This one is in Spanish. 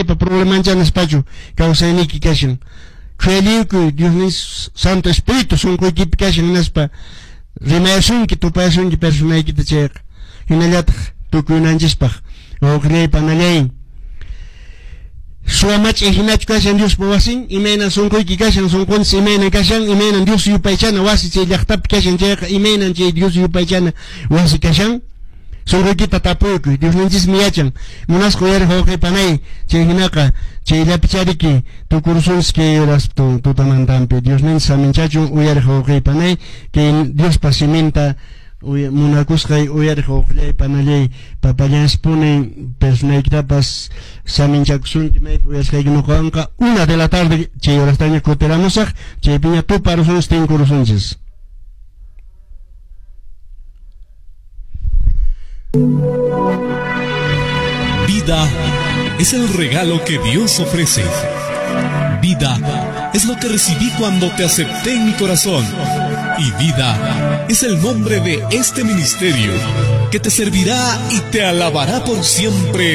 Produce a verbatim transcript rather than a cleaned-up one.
pa problema ya nespacho causa ni que cashen creo que Dios ni Santo Espíritu son que que cashen nespa remesun que tu pasun que persona que te check inalat tu que nanjispa o cree panalei suamach ehinach kashan Dios pawasin imena son que que cashen son con imena cashan imena Dios yu paichana wasi che yachtap cashen check imena che Dios yu paichana wasi cashan son roquita tapuco, Dios no dice miachan, unas coger hoje panay, che hinaka, che la pichariki, tu cursos que eras tu tu tamandampe, Dios no dice minchacho uyar hoje panay, que Dios pasimenta, munacusca uyar hoje panay, papayas pone personal que tapas saminchaksun que me uyas que no conca, una de la tarde, che horas taña coteramosak, che piña tu para sus ten cursos. Vida es el regalo que Dios ofrece. Vida es lo que recibí cuando te acepté en mi corazón. Y vida es el nombre de este ministerio que te servirá y te alabará por siempre.